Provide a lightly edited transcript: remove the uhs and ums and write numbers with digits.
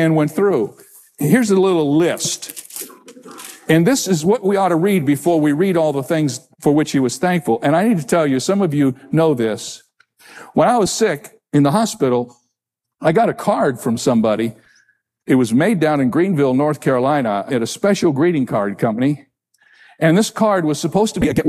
and went through. Here's a little list. And this is what we ought to read before we read all the things for which he was thankful. And I need to tell you, some of you know this. When I was sick in the hospital, I got a card from somebody. It was made down in Greenville, North Carolina, at a special greeting card company. And this card was supposed to be a